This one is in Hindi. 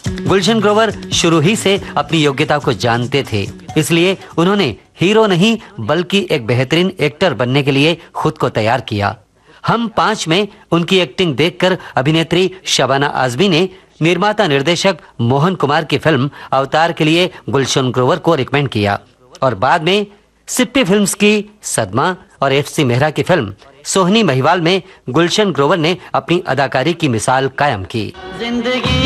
गुलशन ग्रोवर शुरू ही से अपनी योग्यता को जानते थे, इसलिए उन्होंने हीरो नहीं बल्कि एक बेहतरीन एक्टर बनने के लिए खुद को तैयार किया। हम 5 में उनकी एक्टिंग देखकर अभिनेत्री शबाना आजमी ने निर्माता निर्देशक मोहन कुमार की फिल्म अवतार के लिए गुलशन ग्रोवर को रिकमेंड किया और बाद में सिप्पी फिल्म्स की सदमा और एफसी मेहरा की फिल्म सोहनी महिवाल में गुलशन ग्रोवर ने अपनी अदाकारी की मिसाल कायम की। जिंदगी